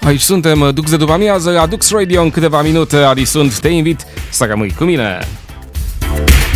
Aici suntem, Dux de după amiază, la Dux Radio în câteva minute. Adi sunt, te invit să rămâi cu mine.